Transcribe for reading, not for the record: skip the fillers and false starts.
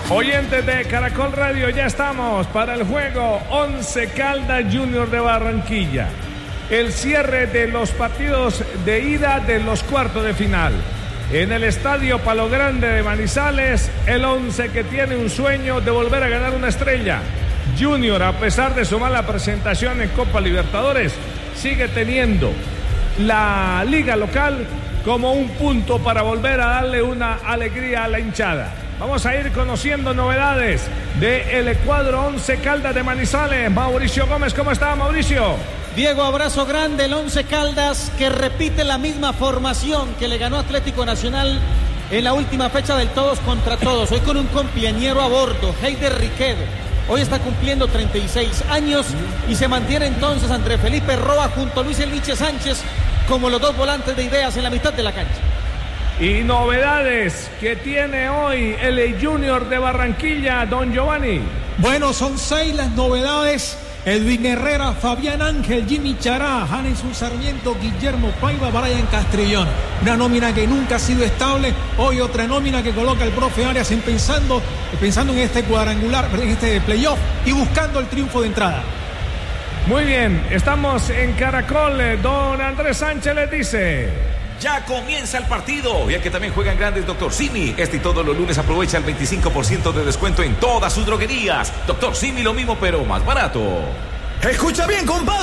Oyentes de Caracol Radio, ya estamos para el juego Once Caldas Junior de Barranquilla. El cierre de los partidos de ida de los cuartos de final. En el estadio Palo Grande de Manizales, el Once que tiene un sueño de volver a ganar una estrella. Junior, a pesar de su mala presentación en Copa Libertadores, sigue teniendo la liga local como un punto para volver a darle una alegría a la hinchada. Vamos a ir conociendo novedades del cuadro Once Caldas de Manizales. Mauricio Gómez, ¿cómo está, Mauricio? Diego, abrazo grande. El Once Caldas que repite la misma formación que le ganó Atlético Nacional en la última fecha del todos contra todos. Hoy con un compañero a bordo, Heider Riquelme. Hoy está cumpliendo 36 años y se mantiene entonces Andrés Felipe Roa junto a Luis Elviche Sánchez como los dos volantes de ideas en la mitad de la cancha. Y novedades que tiene hoy el Junior de Barranquilla, don Giovanni. Bueno, son 6 las novedades. Edwin Herrera, Fabián Ángel, Jimmy Chará, Janeson Sarmiento, Guillermo Paiva, Brian Castrillón. Una nómina que nunca ha sido estable. Hoy otra nómina que coloca el profe Arias pensando en este cuadrangular, en este playoff y buscando el triunfo de entrada. Muy bien, estamos en Caracol. Don Andrés Sánchez les dice: ya comienza el partido. Y el que también juega en grandes, Dr. Simi. Este y todos los lunes aprovecha el 25% de descuento en todas sus droguerías. Dr. Simi, lo mismo pero más barato. Escucha bien, compadre.